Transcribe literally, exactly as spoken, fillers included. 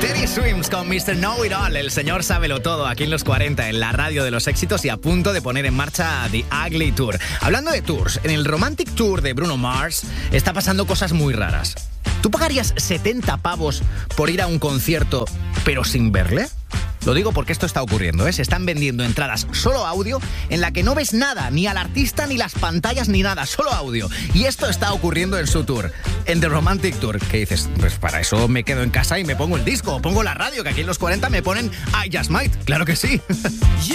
Teddy Swims con mister Know It All, el señor sábelo todo, aquí en los cuarenta, en la radio de los éxitos y a punto de poner en marcha The Ugly Tour. Hablando de tours, en el Romantic Tour de Bruno Mars está pasando cosas muy raras. ¿Tú pagarías setenta pavos por ir a un concierto, pero sin verle? Lo digo porque esto está ocurriendo, ¿eh? Se están vendiendo entradas solo audio en la que no ves nada, ni al artista, ni las pantallas, ni nada, solo audio. Y esto está ocurriendo en su tour, en The Romantic Tour. ¿Qué dices? Pues para eso me quedo en casa y me pongo el disco, o pongo la radio, que aquí en los cuarenta me ponen I Just Might. Claro que sí.